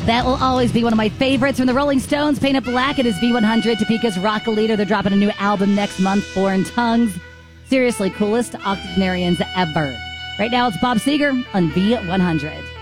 That will always be one of my favorites from the Rolling Stones. Paint It Black. It is V100, Topeka's rock leader. They're dropping a new album next month, Foreign Tongues. Seriously, coolest octogenarians ever. Right now, it's Bob Seger on V100.